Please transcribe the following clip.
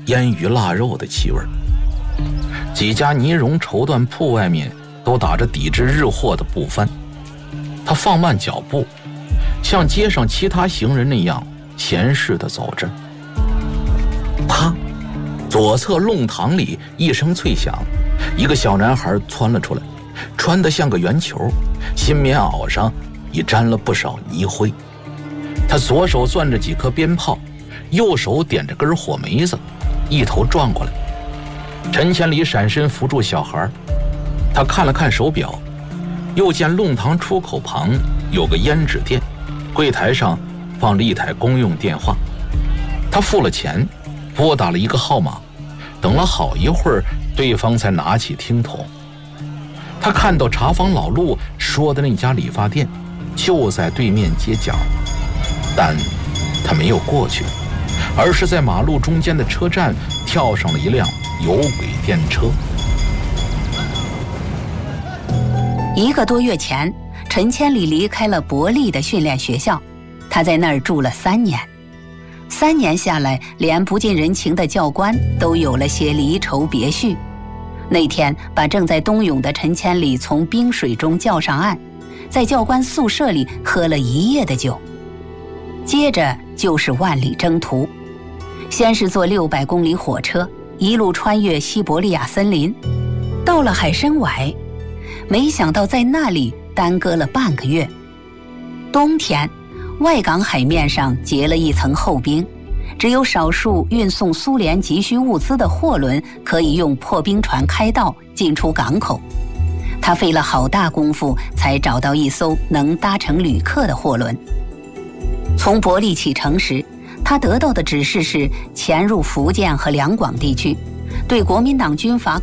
腌鱼腊肉的气味。几家呢绒绸缎铺外面都打着抵制日货的布幡。他放慢脚步，像街上其他行人那样闲适地走着。啪！左侧弄堂里一声脆响，一个小男孩窜了出来，穿得像个圆球，新棉袄上已沾了不少泥灰。他左手攥着几颗鞭炮，右手点着根火梅子，一头撞过来。陈千里闪身扶住小孩，他看了看手表，又见弄堂出口旁有个胭脂店，柜台上放着一台公用电话。他付了钱，拨打了一个号码，等了好一会儿，对方才拿起听筒。他看到茶坊老陆说的那家理发店就在对面街角，但他没有过去，而是在马路中间的车站跳上了一辆有轨电车。 1个多月前，陈千里离开了伯利的训练学校，他在那儿住了3年。3年下来，连不近人情的教官都有了些离愁别绪。那天把正在冬泳的陈千里从冰水中叫上岸，在教官宿舍里喝了1夜的酒。接着就是万里征途，先是坐600公里火车，一路穿越西伯利亚森林，到了海参崴，没想到在那里耽搁了半个月。冬天，外港海面上结了一层厚冰，只有少数运送苏联急需物资的货轮可以用破冰船开道进出港口。他费了好大功夫才找到一艘能搭乘旅客的货轮。从伯利启程时，他得到的指示是潜入福建和两广地区，对国民党军阀